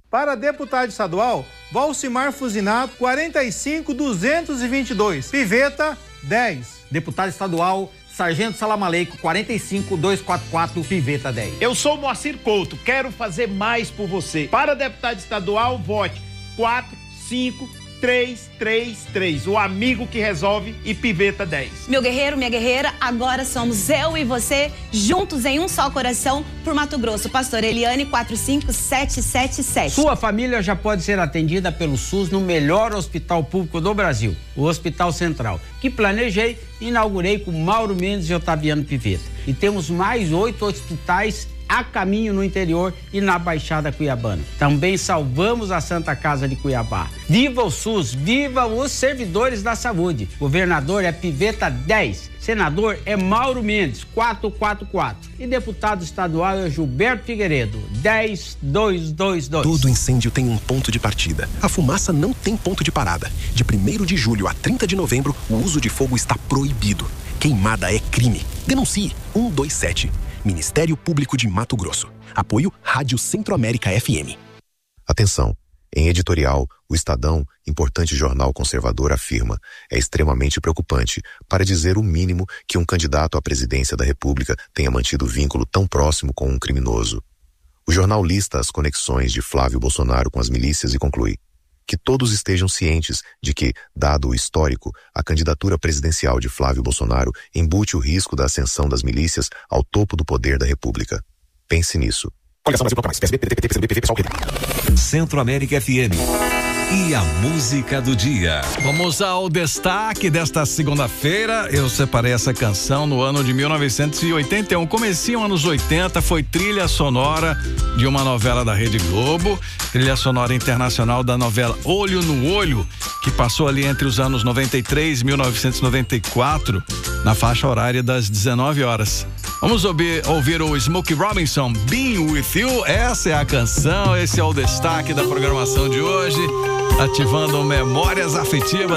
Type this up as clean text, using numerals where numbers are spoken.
Para deputado estadual, Valcimar Fusinato, 45.222. Piveta, 10. Deputado estadual, Sargento Salamaleico, 45.244, Piveta 10. Eu sou Moacir Couto, quero fazer mais por você. Para deputado estadual, vote 45333. O amigo que resolve e Piveta 10. Meu guerreiro, minha guerreira, agora somos eu e você, juntos em um só coração, por Mato Grosso. Pastor Eliane, 45777. Sua família já pode ser atendida pelo SUS no melhor hospital público do Brasil, o Hospital Central, que planejei e inaugurei com Mauro Mendes e Otaviano Piveta. E temos mais 8 hospitais a caminho no interior e na Baixada Cuiabana. Também salvamos a Santa Casa de Cuiabá. Viva o SUS, viva os servidores da saúde. Governador é Piveta 10, senador é Mauro Mendes, 444. E deputado estadual é Gilberto Figueiredo, 10222. Todo incêndio tem um ponto de partida. A fumaça não tem ponto de parada. De 1º de julho a 30 de novembro, o uso de fogo está proibido. Queimada é crime. Denuncie 127. Ministério Público de Mato Grosso. Apoio Rádio Centro-América FM. Atenção! Em editorial, o Estadão, importante jornal conservador, afirma: é extremamente preocupante, para dizer o mínimo, que um candidato à presidência da República tenha mantido vínculo tão próximo com um criminoso. O jornal lista as conexões de Flávio Bolsonaro com as milícias e conclui: que todos estejam cientes de que, dado o histórico, a candidatura presidencial de Flávio Bolsonaro embute o risco da ascensão das milícias ao topo do poder da República. Pense nisso. Centro-América FM. E a música do dia. Vamos ao destaque desta segunda-feira. Eu separei essa canção no ano de 1981. Comecinho anos 80, foi trilha sonora de uma novela da Rede Globo, trilha sonora internacional da novela Olho no Olho, que passou ali entre os anos 93 e 1994, na faixa horária das 19 horas. Vamos ouvir o Smokey Robinson, Being With You. Essa é a canção, esse é o destaque da programação de hoje, ativando memórias afetivas.